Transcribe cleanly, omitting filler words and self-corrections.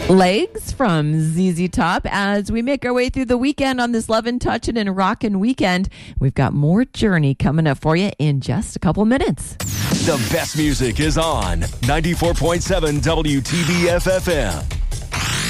Legs from ZZ Top as we make our way through the weekend on this Lovin' Touchin' and Rockin' weekend. We've got more Journey coming up for you in just a couple minutes. The best music is on 94.7 WTBF FM.